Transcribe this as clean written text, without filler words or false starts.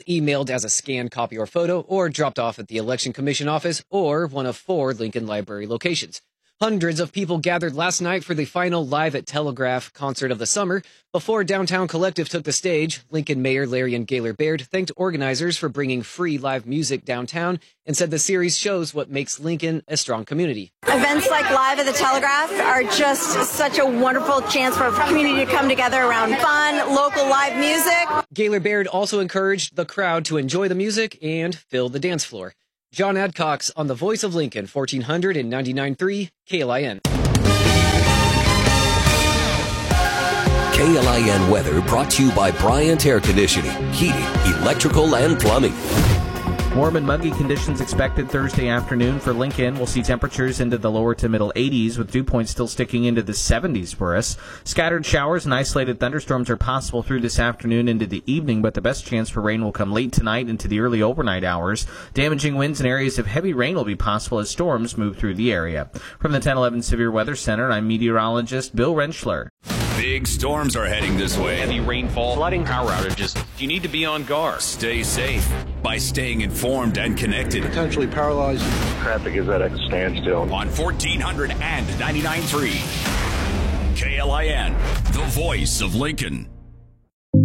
emailed as a scanned copy or photo, or dropped off at the Election Commission office or one of 4 Lincoln Library locations. Hundreds of people gathered last night for the final Live at Telegraph concert of the summer. Before Downtown Collective took the stage, Lincoln Mayor Larry Gaylor Baird thanked organizers for bringing free live music downtown and said the series shows what makes Lincoln a strong community. Events like Live at the Telegraph are just such a wonderful chance for a community to come together around fun, local live music. Gaylor Baird also encouraged the crowd to enjoy the music and fill the dance floor. John Adcox on the Voice of Lincoln, 1499.3 KLIN. KLIN weather brought to you by Bryant Air Conditioning, Heating, Electrical, and Plumbing. Warm and muggy conditions expected Thursday afternoon for Lincoln. We'll see temperatures into the lower to middle 80s, with dew points still sticking into the 70s for us. Scattered showers and isolated thunderstorms are possible through this afternoon into the evening, but the best chance for rain will come late tonight into the early overnight hours. Damaging winds and areas of heavy rain will be possible as storms move through the area. From the 1011 Severe Weather Center, I'm meteorologist Bill Rentschler. Big storms are heading this way. Heavy rainfall, flooding, power outages. You need to be on guard. Stay safe by staying informed and connected. Potentially paralyzed. Traffic is at a standstill. On 1499.3 KLIN, the voice of Lincoln.